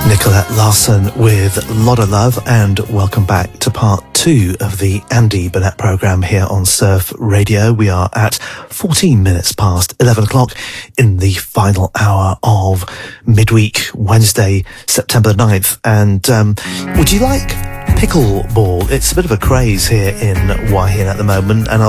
Nicolette Larson with Lot of Love, and welcome back to part 2 of the Andy Burnett programme here on Surf Radio. We are at 14 minutes past 11 o'clock in the final hour of midweek, Wednesday, September 9th. And would you like pickleball? It's a bit of a craze here in Wahin at the moment, and